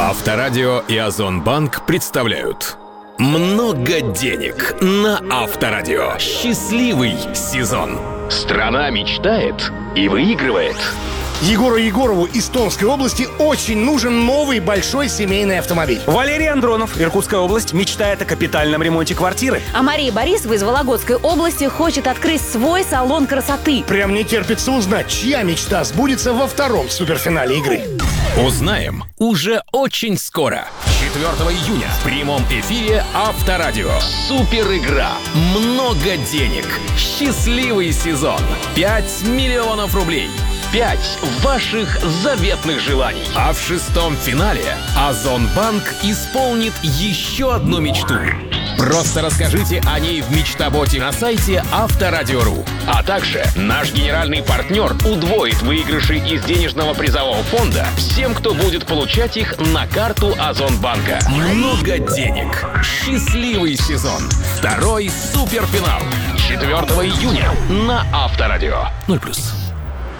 Авторадио и Озонбанк представляют «Много денег» на Авторадио. Счастливый сезон. Страна мечтает и выигрывает. Егору Егорову из Томской области очень нужен новый большой семейный автомобиль. Валерий Андронов, Иркутская область, мечтает о капитальном ремонте квартиры. А Мария Борисова из Вологодской области хочет открыть свой салон красоты. Прям не терпится узнать, чья мечта сбудется во втором суперфинале игры. Узнаем уже очень скоро. 4 июня в прямом эфире Авторадио. Супер игра. Много денег. Счастливый сезон. 5 миллионов рублей. 5 ваших заветных желаний. А в шестом финале Озонбанк исполнит еще одну мечту. Просто расскажите о ней в мечтаботе на сайте Авторадио.ру. А также наш генеральный партнер удвоит выигрыши из денежного призового фонда всем, кто будет получать их на карту Озонбанка. Много денег. Счастливый сезон. Второй суперфинал. 4 июня на Авторадио. 0+.